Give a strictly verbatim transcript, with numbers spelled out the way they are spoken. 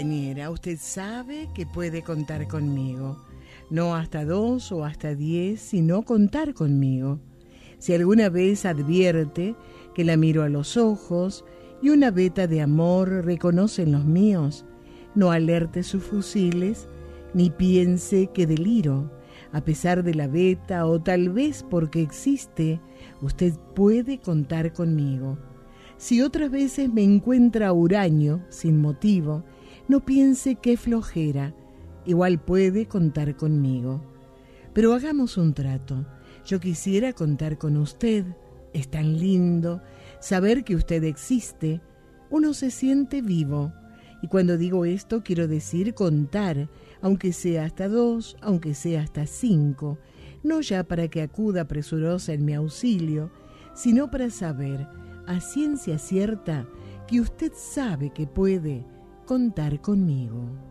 compañera, usted sabe que puede contar conmigo. No hasta dos o hasta diez, sino contar conmigo. Si alguna vez advierte que la miro a los ojos y una veta de amor reconoce en los míos, no alerte sus fusiles ni piense que deliro. A pesar de la veta o tal vez porque existe, usted puede contar conmigo. Si otras veces me encuentra huraño, sin motivo, no piense que flojera, igual puede contar conmigo. Pero hagamos un trato. Yo quisiera contar con usted. Es tan lindo saber que usted existe. Uno se siente vivo. Y cuando digo esto quiero decir contar, aunque sea hasta dos, aunque sea hasta cinco, no ya para que acuda presurosa en mi auxilio, sino para saber a ciencia cierta que usted sabe que puede contar conmigo.